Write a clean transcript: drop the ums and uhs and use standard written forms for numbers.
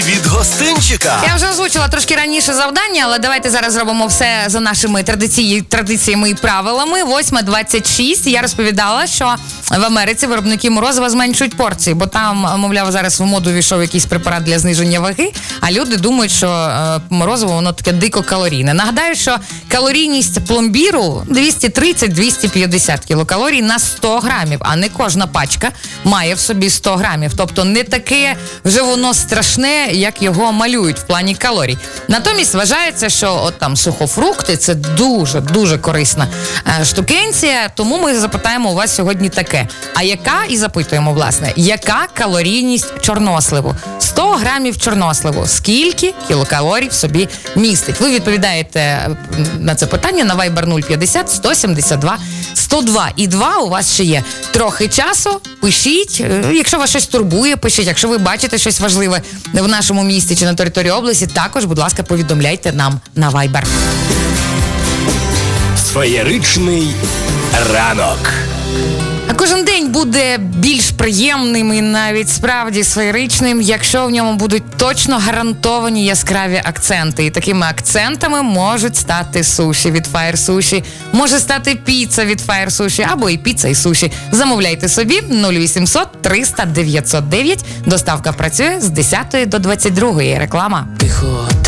Від гостинчика. Я вже озвучила трошки раніше завдання, але давайте зараз зробимо все за нашими традиціями і правилами. 8:26. Я розповідала, що в Америці виробники морозива зменшують порції, бо там, мовляв, зараз в моду війшов якийсь препарат для зниження ваги, а люди думають, що морозиво, воно таке дико калорійне. Нагадаю, що калорійність пломбіру 230-250 кілокалорій на 100 грамів, а не кожна пачка має в собі 100 грамів. Тобто не таке вже воно страшне, як його малюють в плані калорій. Натомість вважається, що от там сухофрукти – це дуже корисна штукенція, тому ми запитаємо у вас сьогодні таке. А яка, і запитуємо, власне, яка калорійність чорносливу? 100 грамів чорносливу. Скільки кілокалорій в собі містить? Ви відповідаєте на це питання на Viber 050 172 102. І 2 у вас ще є трохи часу. Пишіть. Якщо вас щось турбує, пишіть. Якщо ви бачите щось важливе в нашому місті чи на території області, також, будь ласка, повідомляйте нам на Viber. Феєричний ранок. А кожен день буде більш приємним і навіть справді сферичним, якщо в ньому будуть точно гарантовані яскраві акценти. І такими акцентами можуть стати суші від Fire Sushi, може стати піца від Fire Sushi, або і піца і суші. Замовляйте собі 0800 300 909. Доставка працює з 10 до 22. Реклама. Тихо.